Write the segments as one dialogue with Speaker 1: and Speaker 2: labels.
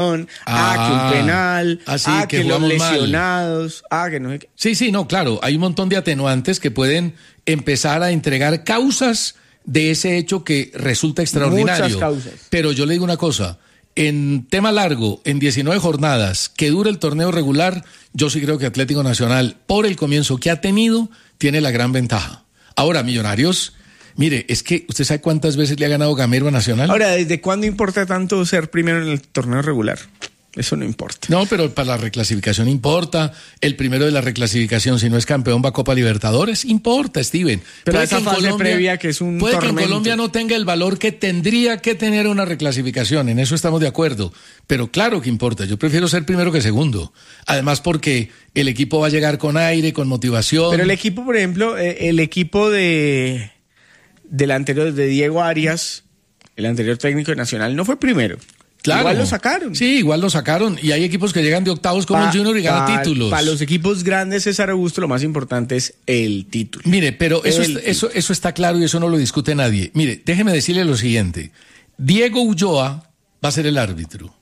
Speaker 1: que un penal, que los lesionados, que no sé qué.
Speaker 2: Sí, no, claro, hay un montón de atenuantes que pueden empezar a entregar causas de ese hecho que resulta extraordinario.
Speaker 1: Muchas causas.
Speaker 2: Pero yo le digo una cosa, en tema largo, en 19 jornadas, que dura el torneo regular, yo sí creo que Atlético Nacional, por el comienzo que ha tenido, tiene la gran ventaja. Ahora, Millonarios, mire, es que ¿usted sabe cuántas veces le ha ganado Gamero a Nacional?
Speaker 1: Ahora, ¿desde cuándo importa tanto ser primero en el torneo regular? Eso no importa.
Speaker 2: No, pero para la reclasificación importa. El primero de la reclasificación, si no es campeón, va a Copa Libertadores. Importa, Steven.
Speaker 1: Pero puede esa fase previa que es un
Speaker 2: puede
Speaker 1: tormento.
Speaker 2: Que en Colombia no tenga el valor que tendría que tener una reclasificación. En eso estamos de acuerdo. Pero claro que importa. Yo prefiero ser primero que segundo. Además porque el equipo va a llegar con aire, con motivación.
Speaker 1: Pero el equipo, por ejemplo, el equipo del anterior, de Diego Arias, el anterior técnico de Nacional, no fue primero.
Speaker 2: Claro.
Speaker 1: Igual lo sacaron.
Speaker 2: Sí, igual lo sacaron. Y hay equipos que llegan de octavos como el Junior y ganan títulos.
Speaker 1: Para los equipos grandes, César Augusto, lo más importante es el título.
Speaker 2: Mire, pero eso está claro y eso no lo discute nadie. Mire, déjeme decirle lo siguiente. Diego Ulloa va a ser el árbitro.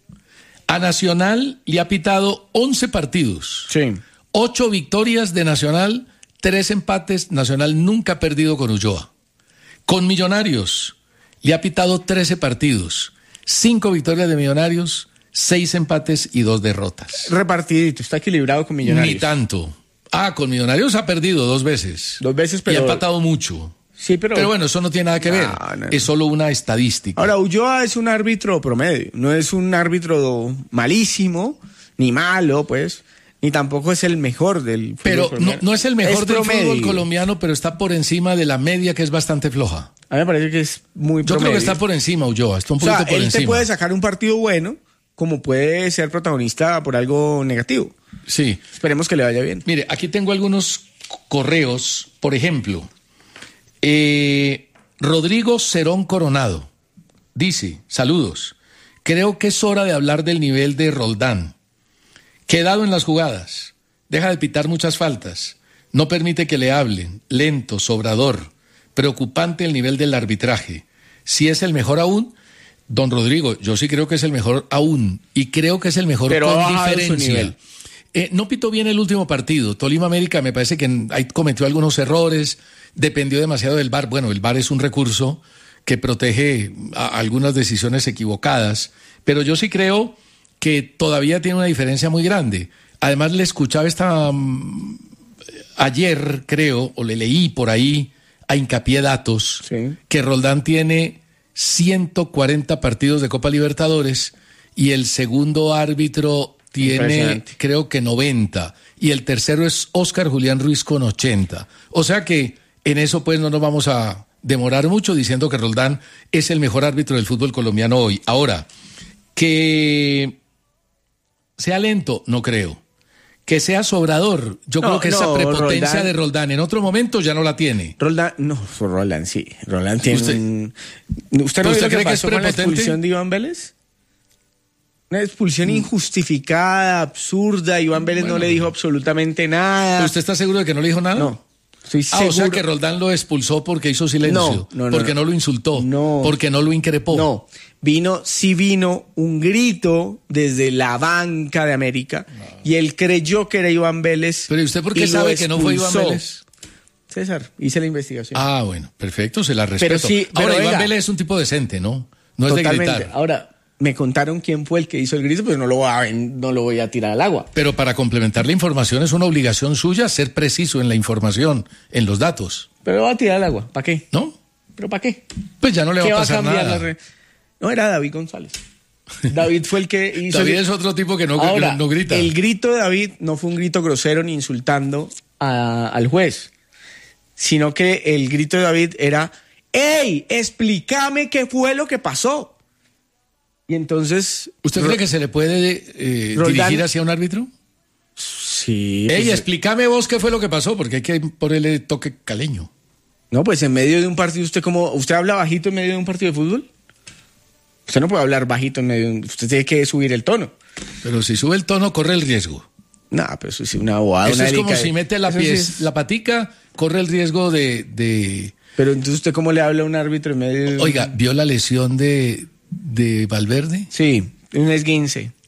Speaker 2: A Nacional le ha pitado 11 partidos.
Speaker 1: Sí.
Speaker 2: 8 victorias de Nacional, 3 empates. Nacional nunca ha perdido con Ulloa. Con Millonarios le ha pitado 13 partidos. 5 victorias de Millonarios, 6 empates y 2 derrotas.
Speaker 1: Repartidito, está equilibrado con Millonarios.
Speaker 2: Ni tanto. Con Millonarios ha perdido 2 veces.
Speaker 1: 2 veces, pero...
Speaker 2: Y ha empatado mucho.
Speaker 1: Sí, pero
Speaker 2: bueno, eso no tiene nada que ver. No. Es solo una estadística.
Speaker 1: Ahora, Ulloa es un árbitro promedio. No es un árbitro malísimo, ni malo, pues. Ni tampoco es el mejor del fútbol
Speaker 2: Pero
Speaker 1: colombiano.
Speaker 2: no es el mejor del fútbol colombiano, pero está por encima de la media, que es bastante floja.
Speaker 1: A mí me parece que es muy promedio.
Speaker 2: Yo creo que está por encima, Ulloa. Está un poquito por
Speaker 1: él
Speaker 2: encima.
Speaker 1: Te puede sacar un partido bueno, como puede ser protagonista por algo negativo.
Speaker 2: Sí.
Speaker 1: Esperemos que le vaya bien.
Speaker 2: Mire, aquí tengo algunos correos. Por ejemplo, Rodrigo Cerón Coronado dice, saludos, creo que es hora de hablar del nivel de Roldán. Quedado en las jugadas, deja de pitar muchas faltas, no permite que le hablen, lento, sobrador, preocupante el nivel del arbitraje. Si es el mejor aún, don Rodrigo, yo sí creo que es el mejor aún, y creo que es el mejor con diferencia. No pitó bien el último partido. Tolima América me parece que ahí cometió algunos errores, dependió demasiado del VAR. Bueno, el VAR es un recurso que protege a algunas decisiones equivocadas, pero yo sí creo que todavía tiene una diferencia muy grande. Además, le escuchaba ayer, creo, o le leí por ahí a Hincapié Datos,
Speaker 1: sí,
Speaker 2: que Roldán tiene 140 partidos de Copa Libertadores y el segundo árbitro tiene, creo que 90, y el tercero es Óscar Julián Ruiz con 80. O sea que en eso pues no nos vamos a demorar mucho diciendo que Roldán es el mejor árbitro del fútbol colombiano hoy. Ahora, que sea lento, no creo. Que sea sobrador, yo creo que esa prepotencia de Roldán en otro momento ya no la tiene.
Speaker 1: Roldán sí. Roldán tiene ¿Usted no
Speaker 2: cree
Speaker 1: que
Speaker 2: es
Speaker 1: con la expulsión de Iván Vélez? Una expulsión injustificada, absurda. Iván Vélez no le dijo absolutamente nada.
Speaker 2: ¿Pero usted está seguro de que no le dijo nada?
Speaker 1: No. Estoy seguro.
Speaker 2: O sea que Roldán lo expulsó porque hizo silencio.
Speaker 1: No,
Speaker 2: porque no lo insultó.
Speaker 1: No.
Speaker 2: Porque no lo increpó.
Speaker 1: No. Vino un grito desde la banca de América y él creyó que era Iván Vélez.
Speaker 2: ¿Pero usted por qué sabe que no fue Iván Vélez?
Speaker 1: César, hice la investigación.
Speaker 2: Bueno, perfecto, se la respeto.
Speaker 1: Pero
Speaker 2: Iván Vélez es un tipo decente, ¿no? No es
Speaker 1: totalmente.
Speaker 2: de gritar.
Speaker 1: Ahora, me contaron quién fue el que hizo el grito, pues no lo voy a tirar al agua.
Speaker 2: Pero para complementar la información es una obligación suya ser preciso en la información, en los datos.
Speaker 1: Pero lo va a tirar al agua, ¿para qué?
Speaker 2: ¿No?
Speaker 1: ¿Pero para qué?
Speaker 2: Pues ya no le va a pasar nada.
Speaker 1: No, era David González. David fue el que hizo...
Speaker 2: David es otro tipo que no grita.
Speaker 1: El grito de David no fue un grito grosero ni insultando al juez, sino que el grito de David era: ¡Ey, explícame qué fue lo que pasó! Y entonces...
Speaker 2: ¿Usted cree que se le puede dirigir hacia un árbitro?
Speaker 1: Sí.
Speaker 2: Ey, explícame vos qué fue lo que pasó, porque hay que ponerle toque caleño.
Speaker 1: No, pues en medio de un partido, ¿usted habla bajito en medio de un partido de fútbol? Usted no puede hablar bajito en medio, usted tiene que subir el tono.
Speaker 2: Pero si sube el tono, corre el riesgo.
Speaker 1: No, pero eso es una bobada.
Speaker 2: Eso es como si mete la patica, corre el riesgo de...
Speaker 1: Pero entonces, ¿usted cómo le habla a un árbitro en medio de...
Speaker 2: Oiga, ¿vio la lesión de Valverde?
Speaker 1: Sí, un esguince.